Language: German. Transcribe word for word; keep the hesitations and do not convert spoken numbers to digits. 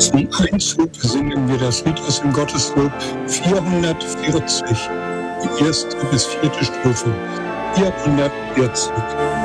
Zum Einzug singen wir das Lied aus dem Gotteslob vierhundertvierzig, die erste bis vierte Strophe. vierhundertvierzig.